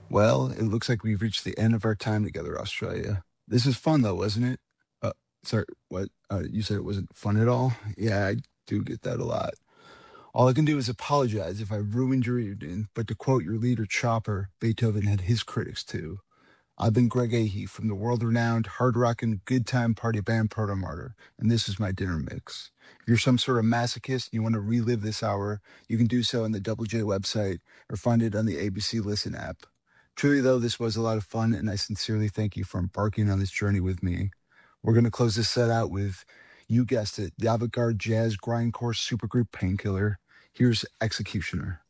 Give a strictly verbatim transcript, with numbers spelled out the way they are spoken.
Well, it looks like we've reached the end of our time together, Australia. This is fun, though, wasn't it? Uh, sorry, what? Uh, you said it wasn't fun at all? Yeah, I do get that a lot. All I can do is apologize if I ruined your evening, but to quote your leader, Chopper, Beethoven had his critics too. I've been Greg Ahee from the world renowned hard rockin' good time party band Proto Martyr, and this is my dinner mix. If you're some sort of masochist and you want to relive this hour, you can do so on the Double J website or find it on the A B C Listen app. Truly, though, this was a lot of fun, and I sincerely thank you for embarking on this journey with me. We're going to close this set out with, you guessed it, the avant garde jazz grindcore supergroup Painkiller. Here's Executioner.